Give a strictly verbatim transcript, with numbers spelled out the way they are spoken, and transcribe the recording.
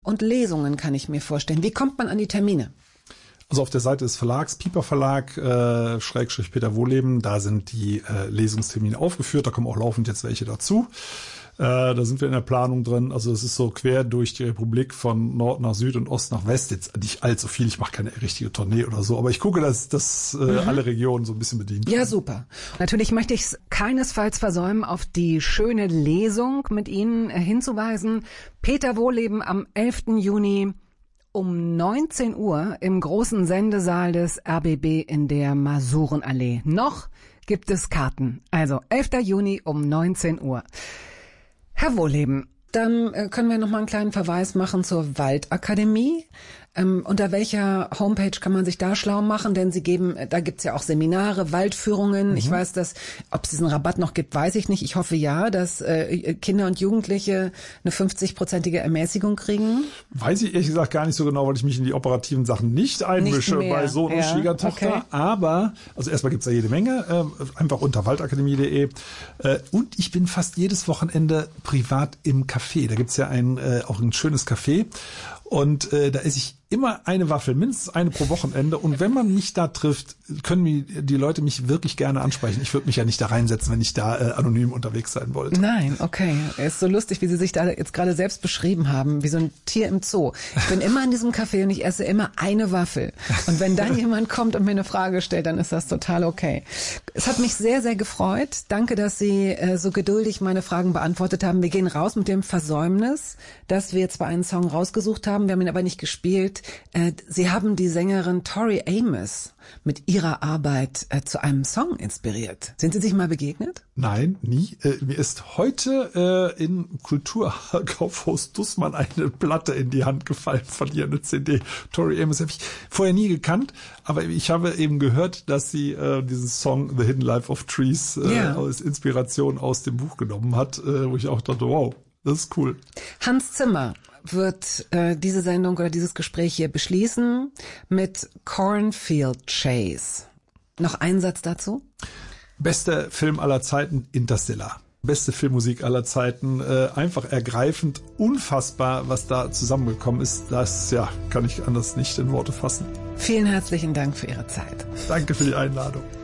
und Lesungen, kann ich mir vorstellen. Wie kommt man an die Termine? Also auf der Seite des Verlags, Piper Verlag, äh, Schrägstrich Peter Wohleben, da sind die äh, Lesungstermine aufgeführt, da kommen auch laufend jetzt welche dazu. Äh, da sind wir in der Planung drin, also es ist so quer durch die Republik von Nord nach Süd und Ost nach West, jetzt nicht allzu viel, ich mache keine richtige Tournee oder so, aber ich gucke, dass, dass äh, mhm. alle Regionen so ein bisschen bedient werden. Ja, super. Natürlich möchte ich es keinesfalls versäumen, auf die schöne Lesung mit Ihnen äh, hinzuweisen. Peter Wohleben am elften Juni um neunzehn Uhr im großen Sendesaal des R B B in der Masurenallee. Noch gibt es Karten, also elften Juni um neunzehn Uhr. Herr Wohleben, dann äh, können wir noch mal einen kleinen Verweis machen zur Waldakademie. Ähm, unter welcher Homepage kann man sich da schlau machen? Denn Sie geben, da gibt's ja auch Seminare, Waldführungen. Mhm. Ich weiß, dass, ob es diesen Rabatt noch gibt, weiß ich nicht. Ich hoffe ja, dass äh, Kinder und Jugendliche eine fünfzig-prozentige Ermäßigung kriegen. Weiß ich ehrlich gesagt gar nicht so genau, weil ich mich in die operativen Sachen nicht einmische nicht bei Sohn und ja, Schwiegertochter. Okay. Aber, also erstmal gibt's da jede Menge, äh, einfach unter waldakademie punkt de. Äh, und ich bin fast jedes Wochenende privat im Café. Da gibt's ja ein, äh, auch ein schönes Café. Und äh, da esse ich immer eine Waffel, mindestens eine pro Wochenende. Und wenn man mich da trifft, können die, die Leute mich wirklich gerne ansprechen. Ich würde mich ja nicht da reinsetzen, wenn ich da äh, anonym unterwegs sein wollte. Nein, okay. Es ist so lustig, wie Sie sich da jetzt gerade selbst beschrieben haben, wie so ein Tier im Zoo. Ich bin immer in diesem Café und ich esse immer eine Waffel. Und wenn dann jemand kommt und mir eine Frage stellt, dann ist das total okay. Es hat mich sehr, sehr gefreut. Danke, dass Sie äh, so geduldig meine Fragen beantwortet haben. Wir gehen raus mit dem Versäumnis, dass wir zwar einen Song rausgesucht haben, wir haben ihn aber nicht gespielt. Sie haben die Sängerin Tori Amos mit ihrer Arbeit äh, zu einem Song inspiriert. Sind Sie sich mal begegnet? Nein, nie. Äh, mir ist heute äh, im Kulturkaufhaus Dussmann eine Platte in die Hand gefallen von ihr, eine C D. Tori Amos habe ich vorher nie gekannt, aber ich habe eben gehört, dass sie äh, diesen Song The Hidden Life of Trees äh, yeah. als Inspiration aus dem Buch genommen hat, äh, wo ich auch dachte, wow, das ist cool. Hans Zimmer wird äh, diese Sendung oder dieses Gespräch hier beschließen mit Cornfield Chase. Noch ein Satz dazu? Bester Film aller Zeiten, Interstellar. Beste Filmmusik aller Zeiten, äh, einfach ergreifend, unfassbar, was da zusammengekommen ist. Das, ja, kann ich anders nicht in Worte fassen. Vielen herzlichen Dank für Ihre Zeit. Danke für die Einladung.